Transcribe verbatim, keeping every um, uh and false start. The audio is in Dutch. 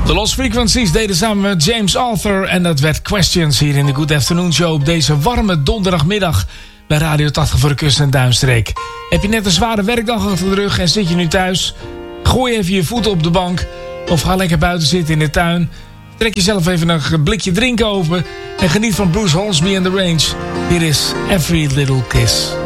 De Lost Frequencies deden samen met James Arthur en dat werd Questions hier in de Good Afternoon Show op deze warme donderdagmiddag bij Radio tachtig voor de kust en Duimstreek. Heb je net een zware werkdag achter de rug en zit je nu thuis? Gooi even je voeten op de bank of ga lekker buiten zitten in de tuin. Trek jezelf even een blikje drinken open en geniet van Bruce Hornsby and the Range. Hier is Every Little Kiss.